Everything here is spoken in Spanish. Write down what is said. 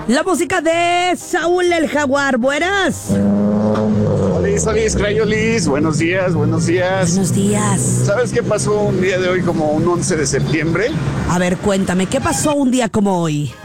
La música de Saúl el Jaguar. Buenas. Olis, Crayolis, buenos días. Buenos días. ¿Sabes qué pasó un día de hoy como un 11 de septiembre? A ver, cuéntame, ¿qué pasó un día como hoy?